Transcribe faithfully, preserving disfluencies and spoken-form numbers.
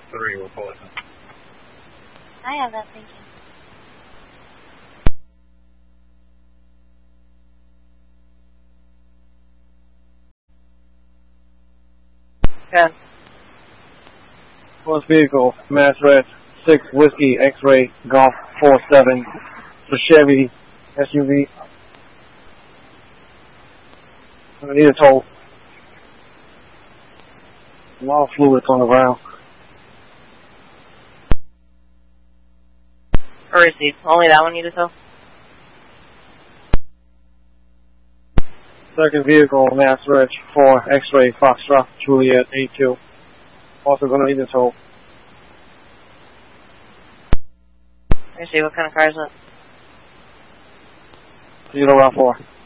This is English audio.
three, we'll pull it. I have that, thank you. ten. First vehicle, Mass Red, six Whiskey X-Ray Golf four seven, for Chevy S U V. I need a tow. A lot of fluids on the ground. Or receipt. Only that one need a tow? Second vehicle, Mass Red, four X-Ray Foxtrot Juliet eight two. Also going to need a tow. Let me see, what kind of car is it? Zero round four.